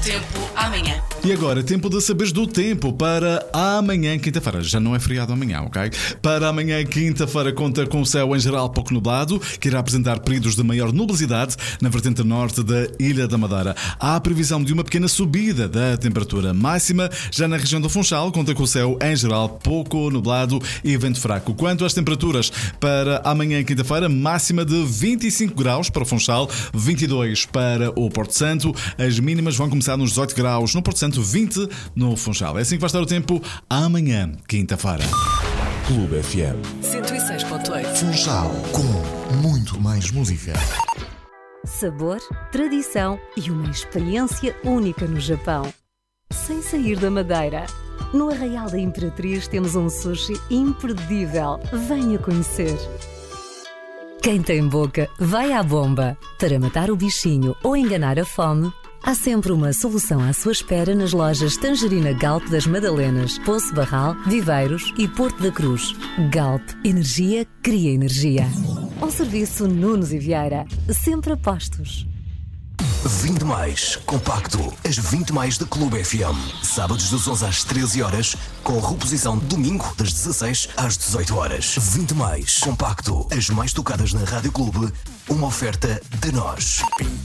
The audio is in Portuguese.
tempo amanhã. E agora, tempo de saberes do tempo para amanhã, quinta-feira. Já não é feriado amanhã, ok? Para amanhã, quinta-feira, conta com o céu em geral pouco nublado, que irá apresentar períodos de maior nubosidade na vertente norte da Ilha da Madeira. Há a previsão de uma pequena subida da temperatura máxima. Já na região do Funchal, conta com o céu em geral pouco nublado e vento fraco. Quanto às temperaturas, para amanhã, quinta-feira, máxima de 25 graus para o Funchal, 22 para o Porto Santo. As mínimas vão começar nos 18 graus no Porto Santo, 20 no Funchal. É assim que vai estar o tempo amanhã, quinta-feira. Clube FM 106.8. Funchal, com muito mais música. Sabor, tradição e uma experiência única no Japão. Sem sair da Madeira. No Arraial da Imperatriz temos um sushi imperdível. Venha conhecer. Quem tem boca, vai à bomba. Para matar o bichinho ou enganar a fome, há sempre uma solução à sua espera nas lojas Tangerina Galp das Madalenas, Poço Barral, Viveiros e Porto da Cruz. Galp, energia cria energia. Ao serviço Nunes e Vieira, sempre a postos. 20 mais, compacto, as 20 mais da Clube FM. Sábados das 11 às 13 horas, com reposição domingo das 16 às 18 horas. 20 mais, compacto, as mais tocadas na Rádio Clube, uma oferta de nós.